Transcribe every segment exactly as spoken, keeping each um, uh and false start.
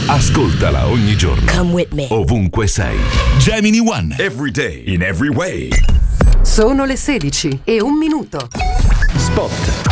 Ascoltala ogni giorno. Come with me. Ovunque sei. Gemini One. Every day. In every way. Sono le sedici e un minuto. Spot.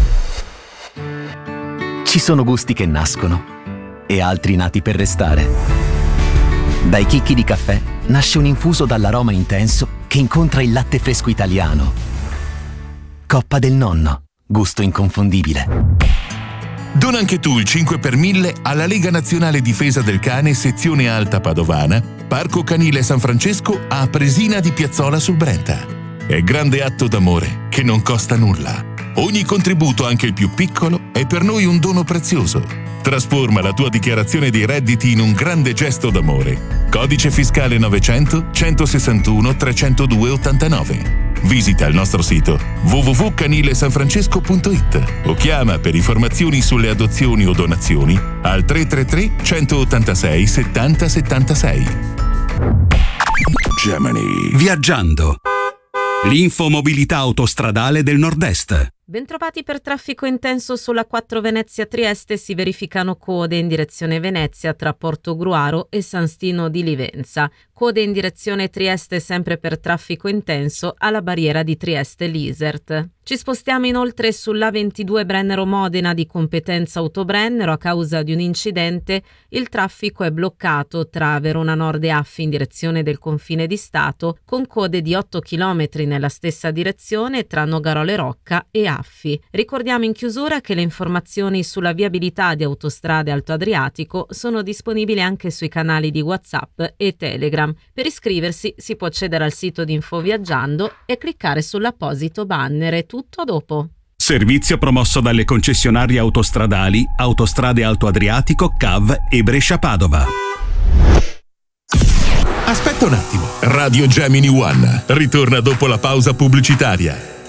Ci sono gusti che nascono e altri nati per restare. Dai chicchi di caffè nasce un infuso dall'aroma intenso che incontra il latte fresco italiano. Coppa del Nonno, gusto inconfondibile. Dona anche tu il cinque per mille alla Lega Nazionale Difesa del Cane sezione Alta Padovana, Parco Canile San Francesco a Presina di Piazzola sul Brenta. È grande atto d'amore che non costa nulla. Ogni contributo, anche il più piccolo, è per noi un dono prezioso. Trasforma la tua dichiarazione dei redditi in un grande gesto d'amore. Codice fiscale novecento centosessantuno trecentodue ottantanove. Visita il nostro sito w w w punto canile san francesco punto i t o chiama per informazioni sulle adozioni o donazioni al tre tre tre centottantasei settanta settantasei. Gemini. Viaggiando. L'infomobilità autostradale del Nord-Est. Bentrovati per traffico intenso sulla quattro Venezia-Trieste. Si verificano code in direzione Venezia tra Portogruaro e San Stino di Livenza. Code in direzione Trieste sempre per traffico intenso alla barriera di Trieste-Lisert. Ci spostiamo inoltre sull'A ventidue Brennero-Modena di competenza Autobrennero. A causa di un incidente il traffico è bloccato tra Verona Nord e Affi in direzione del confine di Stato, con code di otto chilometri nella stessa direzione tra Nogarole Rocca e Affi. Ricordiamo in chiusura che le informazioni sulla viabilità di Autostrade Alto Adriatico sono disponibili anche sui canali di WhatsApp e Telegram. Per iscriversi si può accedere al sito di Infoviaggiando e cliccare sull'apposito banner. È tutto, a dopo. Servizio promosso dalle concessionarie autostradali Autostrade Alto Adriatico, C A V e Brescia-Padova. Aspetta un attimo. Radio Gemini One ritorna dopo la pausa pubblicitaria.